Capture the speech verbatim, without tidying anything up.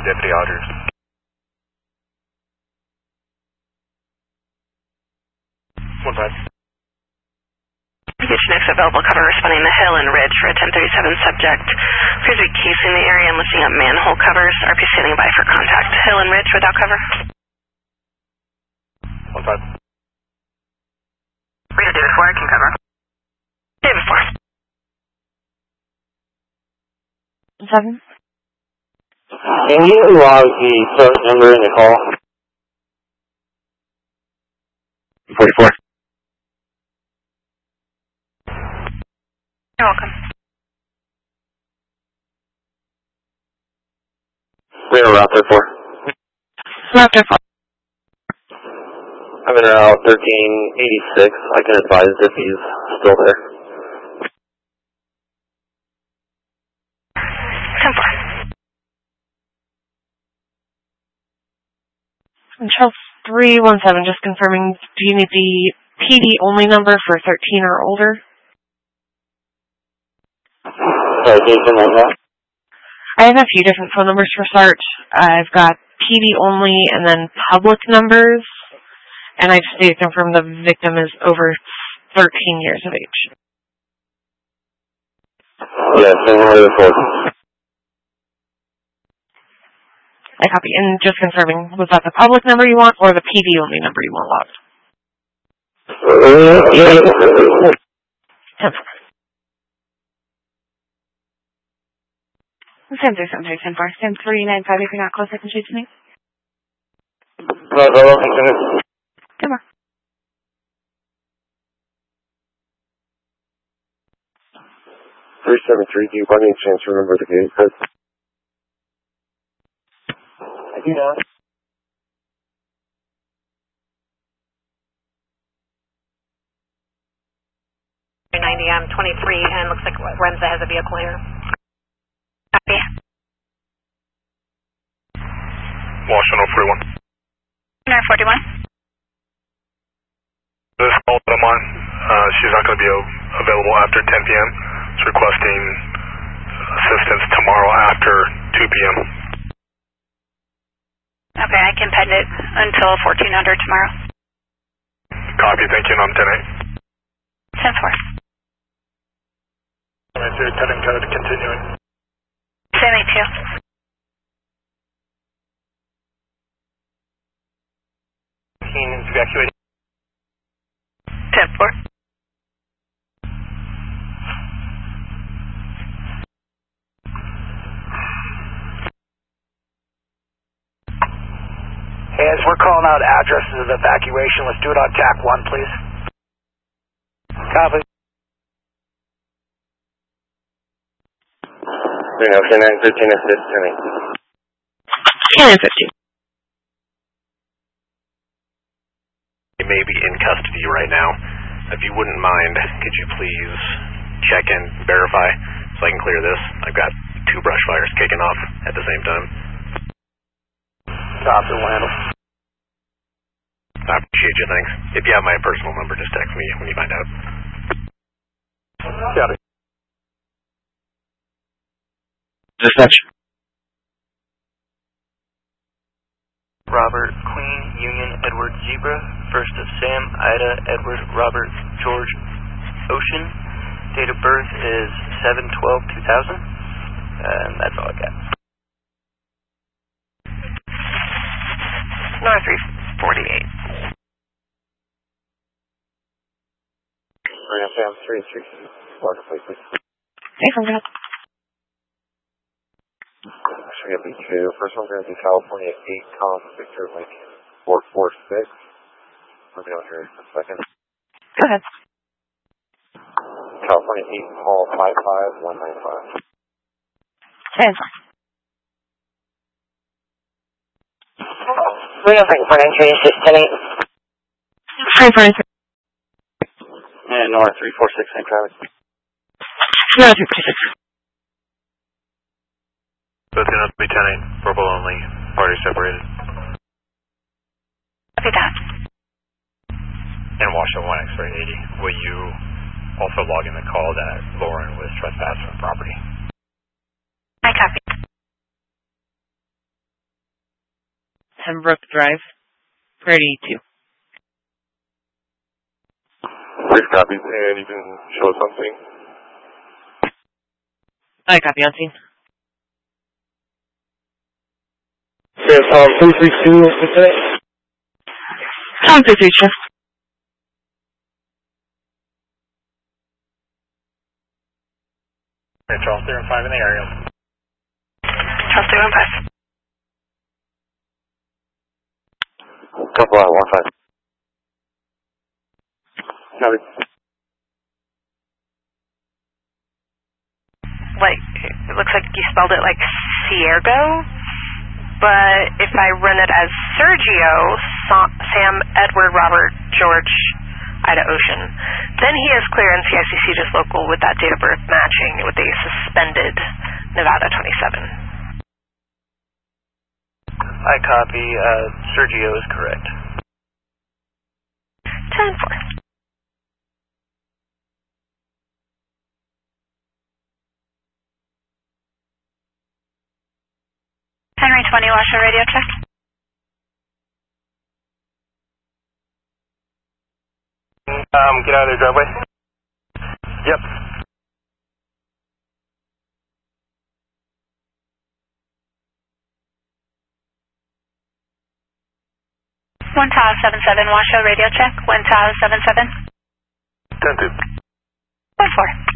Deputy Hodges. One five. Each next available cover responding to Hill and Ridge for a ten thirty-seven subject. Appears to be casing the area and lifting up manhole covers. R P standing by for contact. Hill and Ridge without cover. One five. Rita David four, I can cover. David four. Seven. Can you log the service number in the call? forty-four. You're welcome. We're route there four. Raptor four. I'm in route thirteen eighty-six. I can advise if he's still there. ten four. Control three one seven, just confirming, do you need the P D only number for thirteen or older? Sorry, Jason, like that? I have a few different phone numbers for search. I've got P D only and then public numbers. And I just need to confirm the victim is over thirteen years of age. Yes, and one of the four. I copy. And just confirming, was that the public number you want or the P D only number you want logged? ten four. ten three seven three ten four. ten three nine five if you're not close, I can shoot to me. No, no, no, no. Come on. three seven three, do you by any chance remember the game code? I do not. ninety, I'm twenty-three, and looks like Remza has a vehicle here. Copy. Washington oh forty-one. nine forty-one. This call that I'm on, uh, she's not going to be available after ten p m She's requesting assistance tomorrow after two p m Okay, I can pen it until fourteen hundred tomorrow. Copy, thank you, and I'm ten eight. ten four. ten eight, ten code, continuing. ten eight two. Evacuating. ten four. Hey, as we're calling out addresses of evacuation, let's do it on T A C one, please. Copy. Okay, nine fifteen, assist to me. nine fifteen. He may be in custody right now. If you wouldn't mind, could you please check and verify so I can clear this? I've got two brush fires kicking off at the same time. Copy, Randall. I appreciate you, thanks. If you have my personal number, just text me when you find out. Got it. Dispatch. Robert, Queen, Union, Edward, Zebra, first of Sam, Ida, Edward, Robert, George, Ocean. Date of birth is seven twelve two thousand. And that's all I got. North three forty-eight. Bring up Sam, three, three, four, please. Thanks, I'm going to... Actually, it'll be two. First one's going to be California eight, Colin Victor Link four four six. Let me know here in a second. Go ahead. California eight, Paul five five one nine five. ten four. three oh three for entry, assist ten eight. Hi, for entry. And North three four six, same traffic. No, three four six. So it's going to be ten eight, purple only, party separated. Copy that. And Washington one X-ray eighty, will you also log in the call that Lauren was trespassed from property? I copy. Pembroke Drive, Priority two. Six copies, and you can show us something. I copy on scene. Yes, um, three three two, Lieutenant. Tom three three two. Okay, Charles three one five in the area. Charles three one five. Couple out, one five. Copy. Like, it looks like you spelled it like Ciergo, but if I run it as Sergio, Sam, Edward, Robert, George, Ida, Ocean, then he has clearance C I C C just local with that date of birth matching with a suspended Nevada twenty-seven. I copy. Uh, Sergio is correct. ten four. Henry twenty, Washoe radio check. Um, get out of their driveway. Yep. One Tahoe seven seven, Washoe radio check. One Tahoe seven seven. ten two. One four.